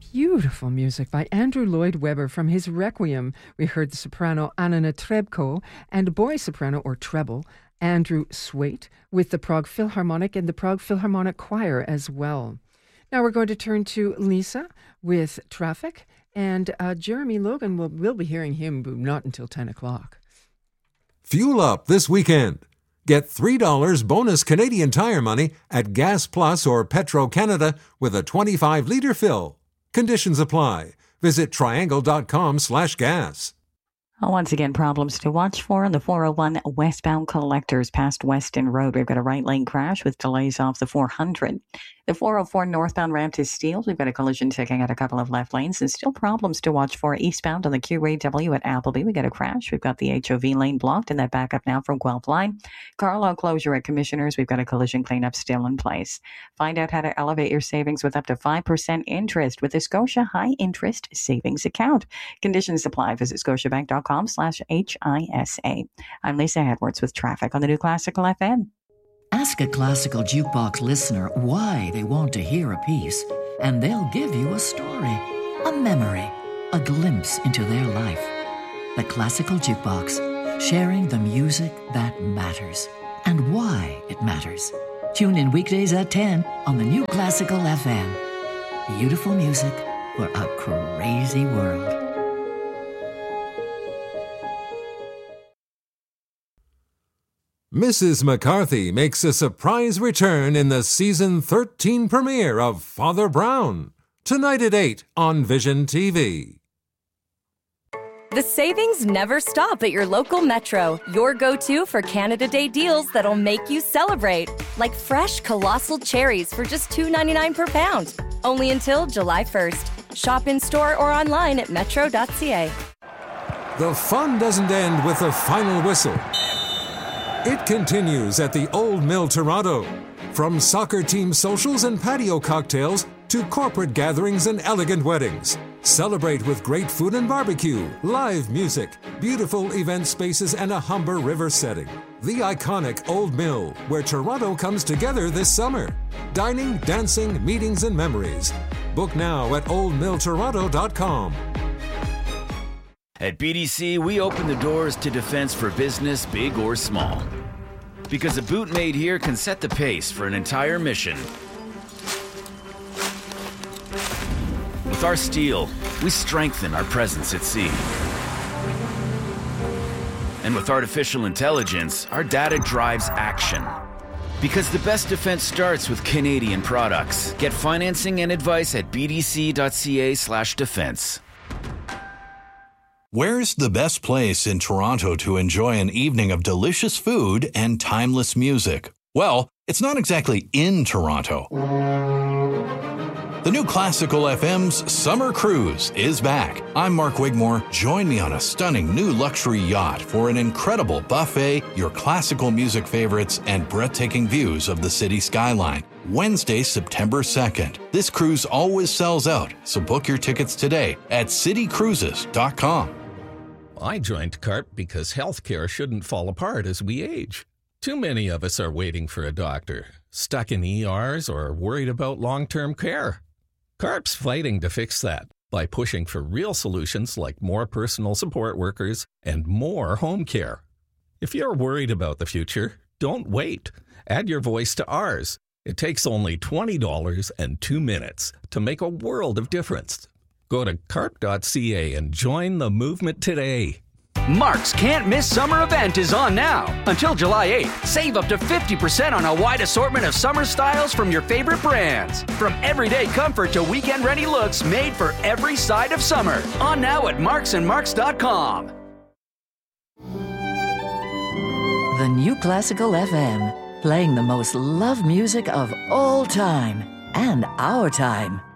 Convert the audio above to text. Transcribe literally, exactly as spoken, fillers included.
Beautiful music by Andrew Lloyd Webber. From his Requiem, we heard the soprano Anna Netrebko and boy soprano or treble Andrew Swait with the Prague Philharmonic and the Prague Philharmonic Choir as well. Now we're going to turn to Lisa with Traffic, and uh, Jeremy Logan, will we'll be hearing him not until ten o'clock. Fuel up this weekend. Get three dollars bonus Canadian Tire money at Gas Plus or Petro-Canada with a twenty-five litre fill. Conditions apply. Visit triangle.com slash gas. Once again, problems to watch for on the four oh one westbound collectors past Weston Road. We've got a right lane crash with delays off the four hundred. The four oh four northbound ramp to Steeles. We've got a collision ticking at a couple of left lanes and still problems to watch for eastbound on the Q A W at Appleby. We got a crash. We've got the H O V lane blocked and that backup now from Guelph Line. Carlisle closure at Commissioners. We've got a collision cleanup still in place. Find out how to elevate your savings with up to five percent interest with the Scotia High Interest Savings Account. Conditions apply. Visit scotiabank.com slash HISA. I'm Lisa Edwards with traffic on the New Classical F M. Ask a classical jukebox listener why they want to hear a piece, and they'll give you a story, a memory, a glimpse into their life. The Classical Jukebox, sharing the music that matters and why it matters. Tune in weekdays at ten on the New Classical F M. Beautiful music for a crazy world. Missus McCarthy makes a surprise return in the season thirteen premiere of Father Brown, tonight at eight on Vision T V. The savings never stop at your local Metro, your go-to for Canada Day deals that'll make you celebrate. Like fresh colossal cherries for just two dollars and ninety-nine cents per pound. Only until July first. Shop in-store or online at metro dot c a. The fun doesn't end with the final whistle. It continues at the Old Mill Toronto. From soccer team socials and patio cocktails to corporate gatherings and elegant weddings. Celebrate with great food and barbecue, live music, beautiful event spaces, and a Humber River setting. The iconic Old Mill, where Toronto comes together this summer. Dining, dancing, meetings, and memories. Book now at old mill toronto dot com. At B D C, we open the doors to defense for business, big or small. Because a boot made here can set the pace for an entire mission. With our steel, we strengthen our presence at sea. And with artificial intelligence, our data drives action. Because the best defense starts with Canadian products. Get financing and advice at b d c dot c a slash defense. Where's the best place in Toronto to enjoy an evening of delicious food and timeless music? Well, it's not exactly in Toronto. The New Classical F M's Summer Cruise is back. I'm Mark Wigmore. Join me on a stunning new luxury yacht for an incredible buffet, your classical music favorites, and breathtaking views of the city skyline. Wednesday, September second. This cruise always sells out, so book your tickets today at city cruises dot com. I joined CARP because healthcare shouldn't fall apart as we age. Too many of us are waiting for a doctor, stuck in E Rs, or worried about long-term care. CARP's fighting to fix that by pushing for real solutions like more personal support workers and more home care. If you're worried about the future, don't wait. Add your voice to ours. It takes only twenty dollars and two minutes to make a world of difference. Go to carp dot c a and join the movement today. Mark's Can't Miss Summer event is on now. Until July eighth, save up to fifty percent on a wide assortment of summer styles from your favorite brands. From everyday comfort to weekend-ready looks made for every side of summer. On now at marks and marks dot com. The New Classical F M, playing the most loved music of all time and our time.